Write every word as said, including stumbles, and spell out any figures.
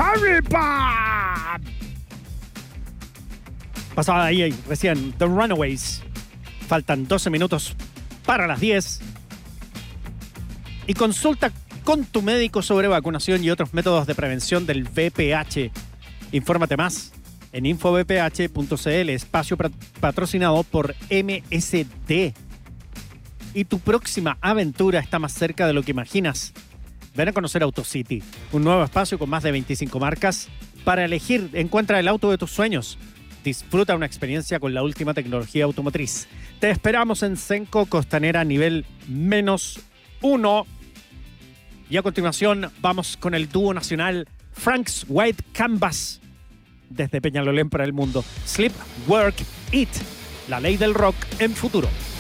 arriba. Pasaba ahí recién The Runaways. Faltan doce minutos para las diez. Y consulta con tu médico sobre vacunación y otros métodos de prevención del V P H. Infórmate más en info v p h punto c l, espacio patrocinado por M S D. Y tu próxima aventura está más cerca de lo que imaginas. Ven a conocer AutoCity, un nuevo espacio con más de veinticinco marcas para elegir. Encuentra el auto de tus sueños. Disfruta una experiencia con la última tecnología automotriz. Te esperamos en Senco Costanera nivel menos uno. Y a continuación vamos con el dúo nacional Frank's White Canvas. Desde Peñalolén para el mundo. Sleep, Work, Eat. La ley del rock en Futuro.